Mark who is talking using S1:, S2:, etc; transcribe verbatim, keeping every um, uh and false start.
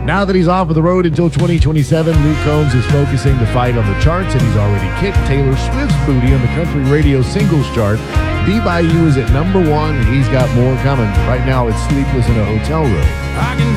S1: Now that he's off of the road until twenty twenty-seven, Luke Combs is focusing to fight on the charts, and he's already kicked Taylor Swift's booty on the country radio singles chart. Be By You is at number one, and he's got more coming. Right now, it's Sleepless in a Hotel Room.